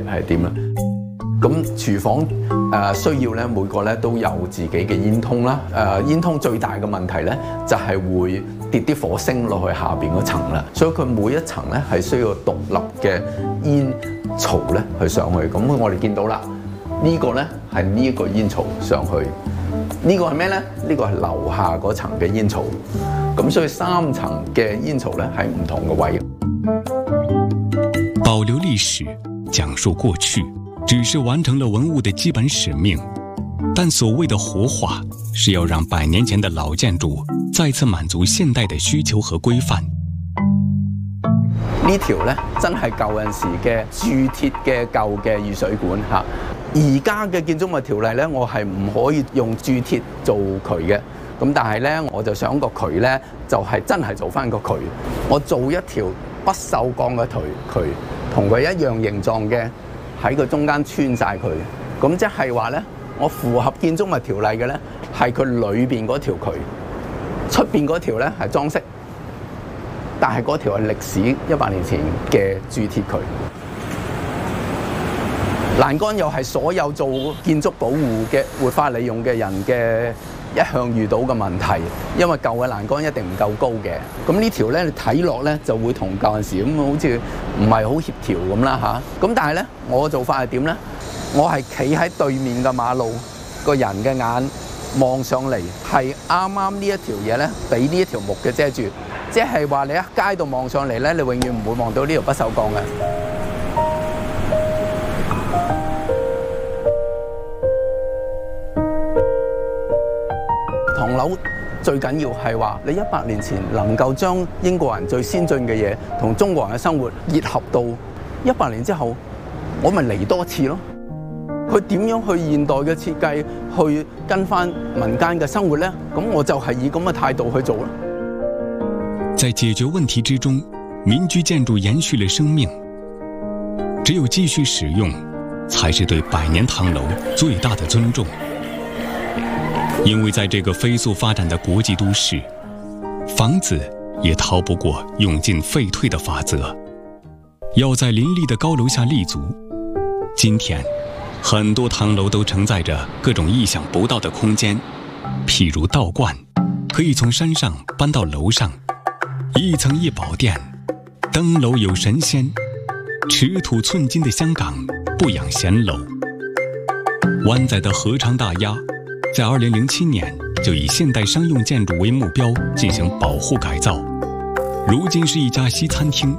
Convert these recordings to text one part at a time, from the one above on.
係點啦。咁廚房需要咧每個咧都有自己嘅煙通啦。煙通最大嘅問題咧就係會跌啲火星落去下邊嗰層啦，所以佢每一層咧係需要獨立嘅煙槽咧去上去。咁我哋見到啦，呢個咧係呢一個煙槽上去，呢個係咩咧？呢個係樓下嗰層嘅煙槽。咁所以3層嘅煙槽咧係唔同嘅位。 保留歷史，講述過去，只是完成了文物的基本使命。但所謂的活化，是要讓100年前的老建築再次滿足現代的需求和規範。 呢條咧真係舊陣時嘅鑄鐵嘅舊嘅雨水管嚇。而家嘅建築物條例咧，我係唔可以用鑄鐵做渠嘅。咁但係咧，我就想個渠咧就係真係做翻個渠。我做一條不鏽鋼嘅渠，同佢一樣形狀嘅，喺佢中間穿晒佢。咁即係話咧，我符合建築物條例嘅咧，係佢裏邊嗰條渠，出邊嗰條咧係裝飾，但係嗰條係歷史100年前嘅鑄鐵渠。欄杆又係所有做建築保護嘅活化利用嘅人嘅一向遇到嘅問題，因為舊嘅欄杆一定唔夠高嘅。咁呢條咧，你睇落咧就會同舊陣時咁好似唔係好協調咁啦嚇。咁但係咧，我嘅做法係點咧？我係企喺對面嘅馬路，個人嘅眼望上嚟係啱啱呢一條嘢咧，俾呢一條木嘅遮住，即係話你喺街度望上嚟咧，你永遠唔會望到呢條不鏽鋼嘅。唐樓最緊要係話，你100年前能夠將英國人最先進嘅嘢同中國人嘅生活結合到100年之後，我咪嚟多次咯。佢點樣去現代嘅設計，去跟翻民間嘅生活呢？咁我就係以咁嘅態度去做啦。 在解決問題之中，民居建築延續了生命。只有繼續使用，才是對100年唐樓最大的尊重。因為在這個飛速發展的國際都市，房子也逃不過用進廢退的法則，要在林立的高樓下立足。今天，很多唐樓都承載着各種意想不到的空間，譬如道觀，可以從山上搬到樓上，一層一寶殿，登樓有神仙，尺土寸金的香港不養閒樓。灣仔的合昌大押在2007年就以現代商用建築為目標進行保護改造，如今是一家西餐廳。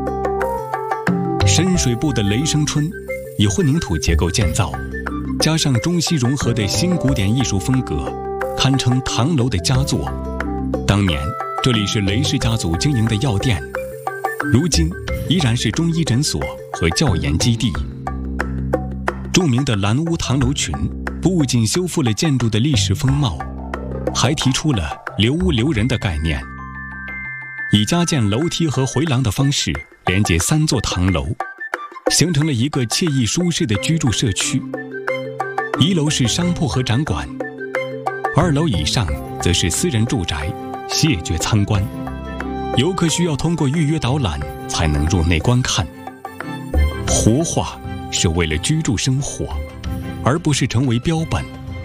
深水埗的雷生春以混凝土結構建造，加上中西融合的新古典藝術風格，堪稱唐樓的佳作。當年這裡是雷氏家族經營的藥店，如今依然是中醫診所和教研基地。著名的藍屋唐樓群不僅修復了建築的歷史風貌，還提出了留屋留人的概念，以加建樓梯和回廊的方式連接3座唐樓，形成了一個愜意舒適的居住社區。1樓是商鋪和展館，2樓以上則是私人住宅，謝絕參觀。遊客需要通過預約導覽才能入內觀看。活化是為了居住生活，而不是成為標本。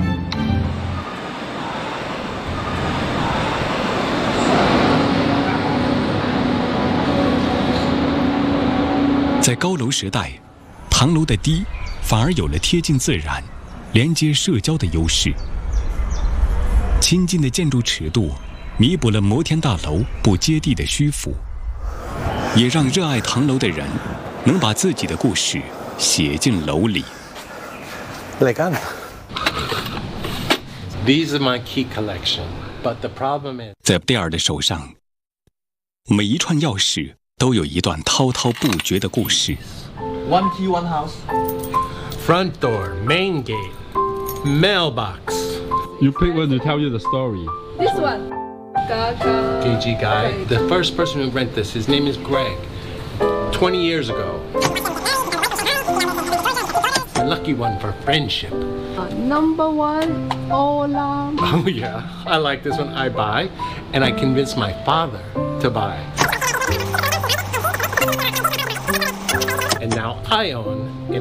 在高樓時代，唐樓的低反而有了貼近自然、連接社交的優勢。親近的建築尺度彌補了摩天大樓不接地的虛浮，也讓熱愛唐樓的人能把自己的故事寫進樓裡。 These are my key collection, but the problem is 在戴尔的手上，每一串鑰匙都有一段滔滔不絕的故事。 One key, one house. front door, main gate, mailbox. You pick one to tell you the story. This one. Gaga. KG guy. The first person who rented this, his name is Greg. 20 years ago. A lucky one for friendship. Number 1, Olam. Oh yeah, I like this one. I buy, and I convince my father to buy. And now I own